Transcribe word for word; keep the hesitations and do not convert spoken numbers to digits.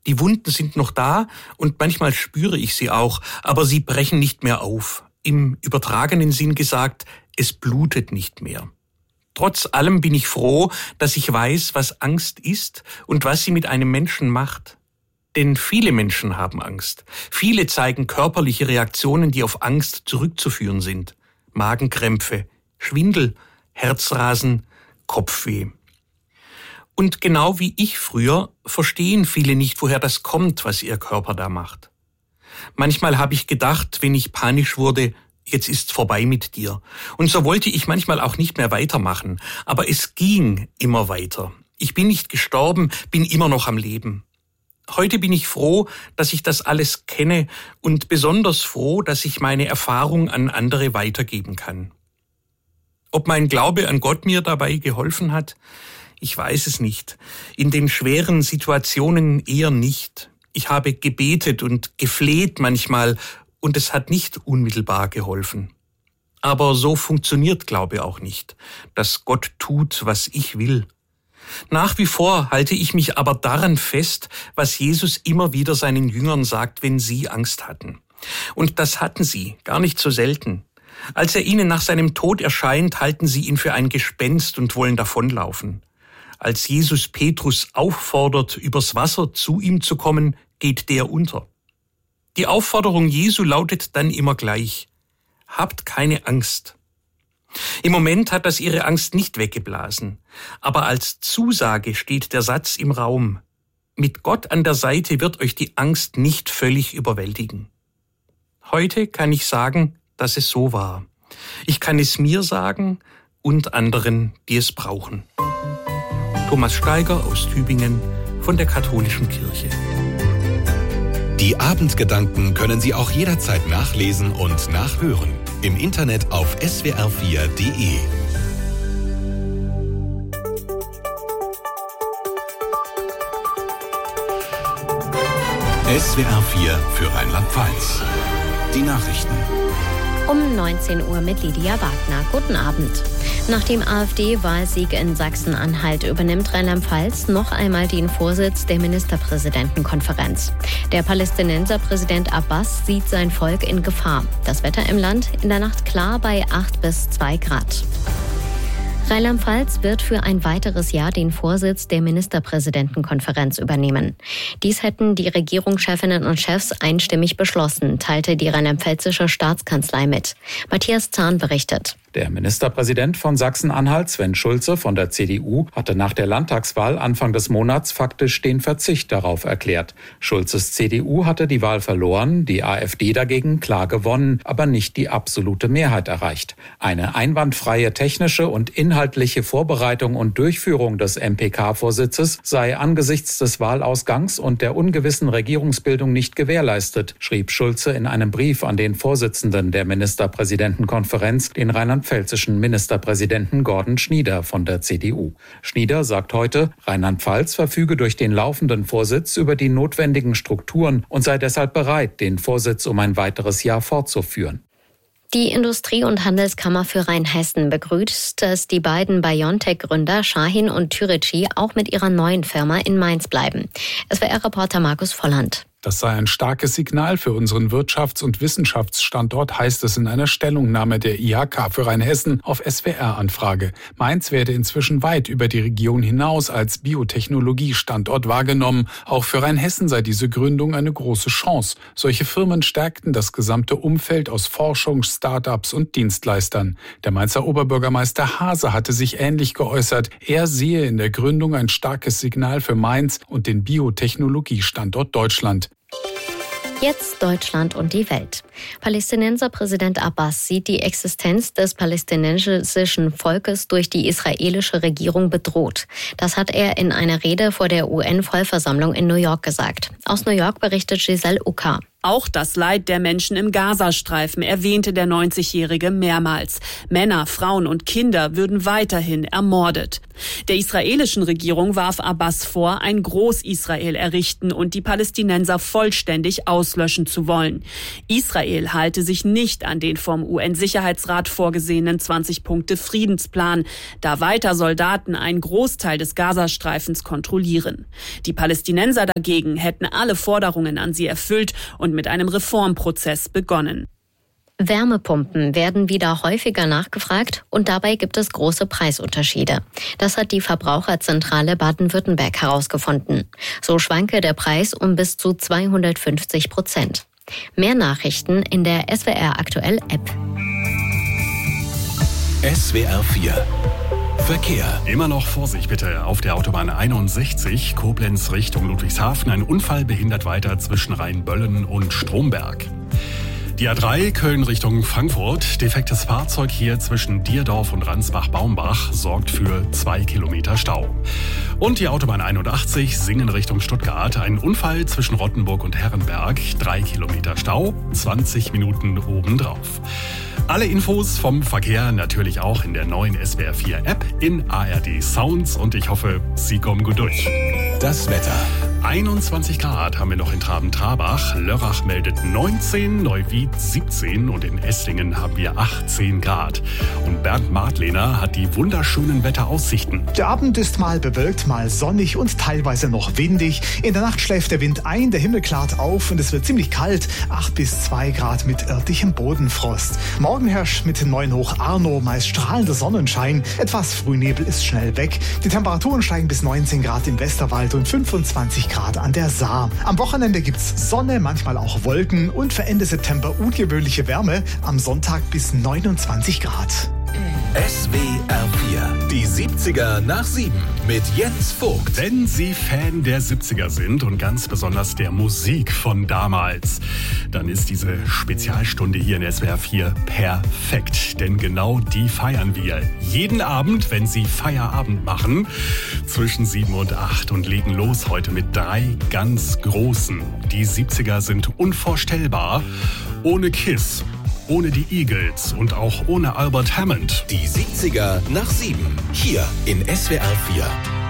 Die Wunden sind noch da und manchmal spüre ich sie auch, aber sie brechen nicht mehr auf. Im übertragenen Sinn gesagt, es blutet nicht mehr. Trotz allem bin ich froh, dass ich weiß, was Angst ist und was sie mit einem Menschen macht. Denn viele Menschen haben Angst. Viele zeigen körperliche Reaktionen, die auf Angst zurückzuführen sind. Magenkrämpfe, Schwindel, Herzrasen, Kopfweh. Und genau wie ich früher verstehen viele nicht, woher das kommt, was ihr Körper da macht. Manchmal habe ich gedacht, wenn ich panisch wurde, jetzt ist's vorbei mit dir. Und so wollte ich manchmal auch nicht mehr weitermachen. Aber es ging immer weiter. Ich bin nicht gestorben, bin immer noch am Leben. Heute bin ich froh, dass ich das alles kenne und besonders froh, dass ich meine Erfahrung an andere weitergeben kann. Ob mein Glaube an Gott mir dabei geholfen hat? Ich weiß es nicht. In den schweren Situationen eher nicht. Ich habe gebetet und gefleht manchmal und es hat nicht unmittelbar geholfen. Aber so funktioniert Glaube auch nicht, dass Gott tut, was ich will. Nach wie vor halte ich mich aber daran fest, was Jesus immer wieder seinen Jüngern sagt, wenn sie Angst hatten. Und das hatten sie, gar nicht so selten. Als er ihnen nach seinem Tod erscheint, halten sie ihn für ein Gespenst und wollen davonlaufen. Als Jesus Petrus auffordert, übers Wasser zu ihm zu kommen, geht der unter. Die Aufforderung Jesu lautet dann immer gleich: Habt keine Angst. Im Moment hat das ihre Angst nicht weggeblasen, aber als Zusage steht der Satz im Raum: Mit Gott an der Seite wird euch die Angst nicht völlig überwältigen. Heute kann ich sagen, dass es so war. Ich kann es mir sagen und anderen, die es brauchen. Thomas Steiger aus Tübingen von der Katholischen Kirche. Die Abendgedanken können Sie auch jederzeit nachlesen und nachhören. Im Internet auf s w r vier punkt d e. S W R vier für Rheinland-Pfalz. Die Nachrichten. Um neunzehn Uhr mit Lydia Wagner. Guten Abend. Nach dem AfD-Wahlsieg in Sachsen-Anhalt übernimmt Rheinland-Pfalz noch einmal den Vorsitz der Ministerpräsidentenkonferenz. Der Palästinenserpräsident Abbas sieht sein Volk in Gefahr. Das Wetter im Land in der Nacht klar bei acht bis zwei Grad. Rheinland-Pfalz wird für ein weiteres Jahr den Vorsitz der Ministerpräsidentenkonferenz übernehmen. Dies hätten die Regierungschefinnen und Chefs einstimmig beschlossen, teilte die rheinland-pfälzische Staatskanzlei mit. Matthias Zahn berichtet. Der Ministerpräsident von Sachsen-Anhalt, Sven Schulze von der C D U, hatte nach der Landtagswahl Anfang des Monats faktisch den Verzicht darauf erklärt. Schulzes C D U hatte die Wahl verloren, die AfD dagegen klar gewonnen, aber nicht die absolute Mehrheit erreicht. Eine einwandfreie technische und inhaltliche Vorbereitung und Durchführung des M P K-Vorsitzes sei angesichts des Wahlausgangs und der ungewissen Regierungsbildung nicht gewährleistet, schrieb Schulze in einem Brief an den Vorsitzenden der Ministerpräsidentenkonferenz, den Rheinland rheinland-pfälzischen Ministerpräsidenten Gordon Schnieder von der C D U. Schnieder sagt heute, Rheinland-Pfalz verfüge durch den laufenden Vorsitz über die notwendigen Strukturen und sei deshalb bereit, den Vorsitz um ein weiteres Jahr fortzuführen. Die Industrie- und Handelskammer für Rheinhessen begrüßt, dass die beiden BioNTech-Gründer Shahin und Türeci auch mit ihrer neuen Firma in Mainz bleiben. S W R-Reporter Markus Volland. Das sei ein starkes Signal für unseren Wirtschafts- und Wissenschaftsstandort, heißt es in einer Stellungnahme der I H K für Rheinhessen auf S W R-Anfrage. Mainz werde inzwischen weit über die Region hinaus als Biotechnologiestandort wahrgenommen. Auch für Rheinhessen sei diese Gründung eine große Chance. Solche Firmen stärkten das gesamte Umfeld aus Forschung, Start-ups und Dienstleistern. Der Mainzer Oberbürgermeister Haase hatte sich ähnlich geäußert. Er sehe in der Gründung ein starkes Signal für Mainz und den Biotechnologiestandort Deutschland. Jetzt Deutschland und die Welt. Palästinenserpräsident Abbas sieht die Existenz des palästinensischen Volkes durch die israelische Regierung bedroht. Das hat er in einer Rede vor der U N-Vollversammlung in New York gesagt. Aus New York berichtet Giselle Ucker. Auch das Leid der Menschen im Gazastreifen erwähnte der neunzigjährige mehrmals. Männer, Frauen und Kinder würden weiterhin ermordet. Der israelischen Regierung warf Abbas vor, ein Groß-Israel errichten und die Palästinenser vollständig auslöschen zu wollen. Israel halte sich nicht an den vom U N-Sicherheitsrat vorgesehenen zwanzig-Punkte-Friedensplan, da weiter Soldaten einen Großteil des Gazastreifens kontrollieren. Die Palästinenser dagegen hätten alle Forderungen an sie erfüllt und mit einem Reformprozess begonnen. Wärmepumpen werden wieder häufiger nachgefragt und dabei gibt es große Preisunterschiede. Das hat die Verbraucherzentrale Baden-Württemberg herausgefunden. So schwanke der Preis um bis zu zweihundertfünfzig Prozent. Mehr Nachrichten in der S W R Aktuell App. S W R vier Verkehr. Immer noch Vorsicht bitte auf der Autobahn einundsechzig, Koblenz Richtung Ludwigshafen. Ein Unfall behindert weiter zwischen Rheinböllen und Stromberg. Die A drei Köln Richtung Frankfurt. Defektes Fahrzeug hier zwischen Dierdorf und Ransbach-Baumbach sorgt für zwei Kilometer Stau. Und die Autobahn einundachtzig Singen Richtung Stuttgart. Ein Unfall zwischen Rottenburg und Herrenberg. Drei Kilometer Stau, zwanzig Minuten obendrauf. Alle Infos vom Verkehr natürlich auch in der neuen S W R vier App, in A R D Sounds und ich hoffe, Sie kommen gut durch. Das Wetter. einundzwanzig Grad haben wir noch in Traben-Trabach. Lörrach meldet neunzehn, Neuwied siebzehn und in Esslingen haben wir achtzehn Grad. Und Bernd Martlehner hat die wunderschönen Wetteraussichten. Der Abend ist mal bewölkt, mal sonnig und teilweise noch windig. In der Nacht schläft der Wind ein, der Himmel klart auf und es wird ziemlich kalt. acht bis zwei Grad mit örtlichem Bodenfrost. Morgen herrscht mit dem neuen Hoch Arno meist strahlender Sonnenschein. Etwas Frühnebel ist schnell weg. Die Temperaturen steigen bis neunzehn Grad im Westerwald und fünfundzwanzig Grad an der Saar. Am Wochenende gibt's Sonne, manchmal auch Wolken und für Ende September ungewöhnliche Wärme. Am Sonntag bis neunundzwanzig Grad. S W R vier, die siebziger nach sieben mit Jens Vogt. Wenn Sie Fan der siebziger sind und ganz besonders der Musik von damals, dann ist diese Spezialstunde hier in S W R vier perfekt. Denn genau die feiern wir jeden Abend, wenn Sie Feierabend machen, zwischen sieben und acht und legen los heute mit drei ganz großen. Die siebziger sind unvorstellbar ohne Kiss. Ohne die Eagles und auch ohne Albert Hammond. Die siebziger nach sieben. Hier in S W R vier.